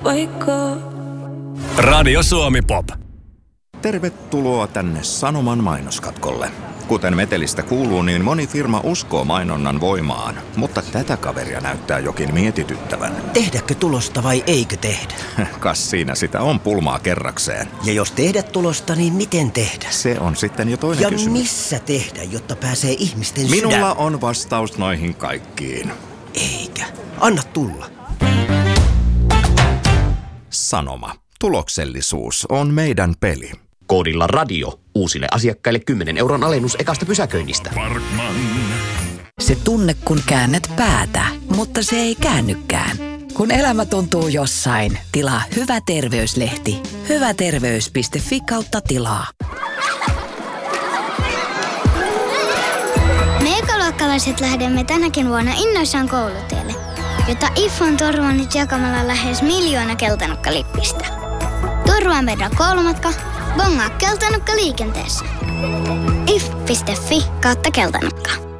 wake up. Radio Suomi Pop. Tervetuloa tänne Sanoman mainoskatkolle. Kuten metelistä kuuluu, niin moni firma uskoo mainonnan voimaan, mutta tätä kaveria näyttää jokin mietityttävän. Tehdäkö tulosta vai eikö tehdä? Kas siinä sitä on pulmaa kerrakseen. Ja jos tehdä tulosta, niin miten tehdä? Se on sitten jo toinen kysymys. Ja missä tehdä, jotta pääsee ihmisten sydän? Minulla on vastaus noihin kaikkiin. Eikä. Anna tulla. Sanoma. Tuloksellisuus on meidän peli. Koodilla radio uusille asiakkaille 10 € alennus ekasta pysäköinnistä. Parkman. Se tunne, kun käännät päätä, mutta se ei käännykään. Kun elämä tuntuu jossain, tilaa Hyvä terveyslehti. hyväterveys.fi/tilaa. Me ekaluokkalaiset lähdemme tänäkin vuonna innoissaan koulutielle, jota IF on turvannut jakamalla lähes 1 miljoona keltanokkalippistä. Turvaa meidän koulumatka, bongaa keltanokka liikenteessä. if.fi/keltanokka.